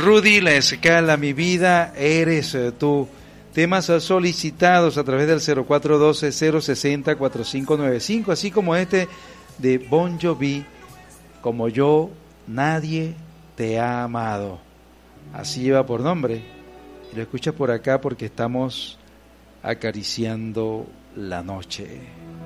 Rudy, la escala Mi Vida Eres Tú. Temas solicitados a través del 0412-060-4595, así como este de Bon Jovi, Como yo, nadie te ha amado. Así lleva por nombre. Y lo escuchas por acá porque estamos acariciando la noche.